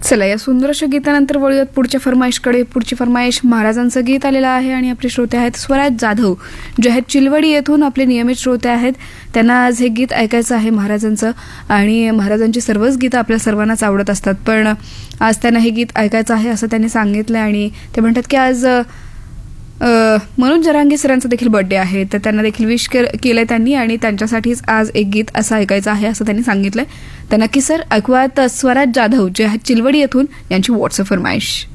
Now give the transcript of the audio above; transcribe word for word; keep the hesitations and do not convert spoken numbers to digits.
चला, या सुंदर अशा गीतानंतर वळूयात पुढच्या फरमाईशकडे. पुढची फरमाईश महाराजांचं गीत आलेलं आहे आणि आपले श्रोते आहेत स्वराज जाधव, जे आहेत चिलवडी येथून आपले नियमित श्रोते आहेत. त्यांना आज हे गीत ऐकायचं आहे महाराजांचं. आणि महाराजांची सर्वच गीतं आपल्या सर्वांनाच आवडत असतात, पण आज त्यांना हे गीत ऐकायचं आहे असं त्यांनी सांगितलं. आणि ते म्हणतात की आज मनोज जरांगे सरांचा देखील बर्थडे आहे, तर त्यांना देखील विश केलंय त्यांनी आणि त्यांच्यासाठीच आज एक गीत असं ऐकायचं आहे असं त्यांनी सांगितलंय. तर नक्की सर ऐकूयात स्वराज जाधव, जे आहेत चिलवडी येथून, यांची व्हॉट्सअप फरमाईश.